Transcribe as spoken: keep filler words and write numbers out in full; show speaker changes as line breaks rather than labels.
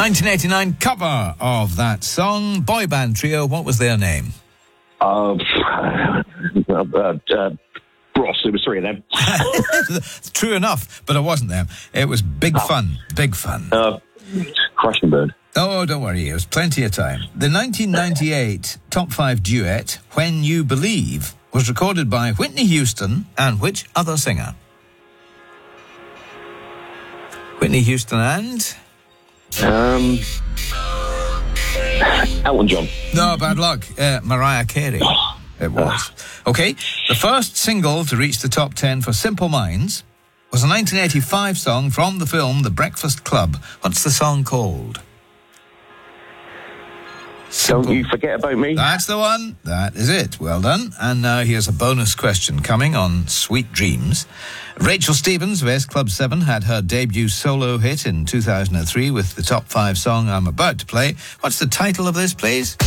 nineteen eighty-nine cover of that song. Boy band trio, what was their name?
Uh, uh, uh, uh, Ross, there was three of them.
True enough, but it wasn't them. It was Big
Oh.
Fun. Big Fun.
Uh, Crashing Bird.
Oh, don't worry, it was plenty of time. The nineteen ninety-eight top five duet, When You Believe, was recorded by Whitney Houston and which other singer? Whitney Houston and...
Um, Elton John.
No, bad luck. Uh, Mariah Carey. It was. Okay, the first single to reach the top ten for Simple Minds was a nineteen eighty-five song from the film The Breakfast Club. What's the song called? Simple.
Don't You Forget About Me.
That's the one. That is it. Well done. And now here's a bonus question coming on Sweet Dreams. Rachel Stevens of S Club seven had her debut solo hit in two thousand three with the top five song I'm about to play. What's the title of this, please?